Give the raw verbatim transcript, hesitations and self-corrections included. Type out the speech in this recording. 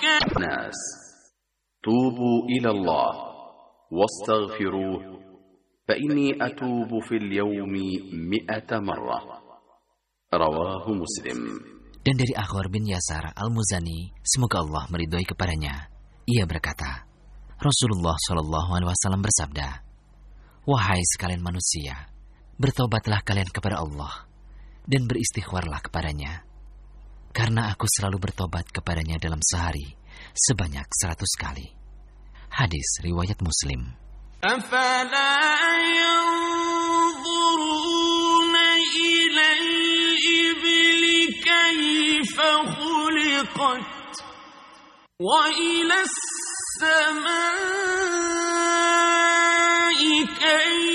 الناس توبوا إلى الله واستغفروه فإني أتوب في اليوم مئة مرة رواه مسلم. Dan dari Akhwar bin Yasar Al-Muzani, semoga Allah meridhoi kepadanya, ia berkata, Rasulullah shallallahu alaihi wasallam bersabda, wahai sekalian manusia, bertobatlah kalian kepada Allah dan beristighfarlah kepadanya, karena aku selalu bertobat kepadanya dalam sehari sebanyak seratus kali. Hadis riwayat Muslim. أفلا ينظرون إلى الإبل كيف خلقت وإلى السماء كيف